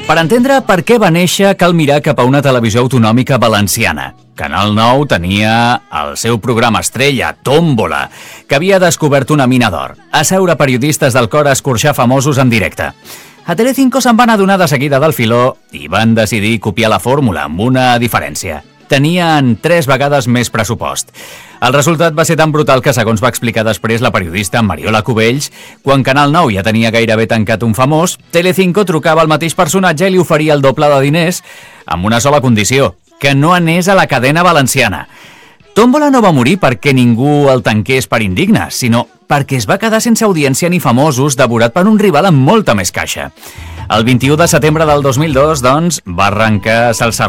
Per entendre per què va néixer cal mirar cap a una televisió autonòmica valenciana. Canal 9 tenia el seu programa estrella, Tómbola, que havia descobert una mina d'or. A seure periodistes del cor a escorxar famosos en directe. A Telecinco se'n van adonar de seguida del filó i van decidir copiar la fórmula amb una diferència. Tenien 3 vegades més pressupost. El resultat va ser tan brutal que, segons va explicar després la periodista Mariola Cubells, quan Canal 9 ja tenia gairebé tancat un famós, Telecinco trucava al mateix personatge i li oferia el doble de diners amb una sola condició, que no anés a la cadena valenciana. Tómbola no va morir perquè ningú el tanqués per indigne, sinó perquè es va quedar sense audiència ni famosos, devorat per un rival amb molta més caixa. El 21 de setembre del 2002, doncs, va arrencar Salsa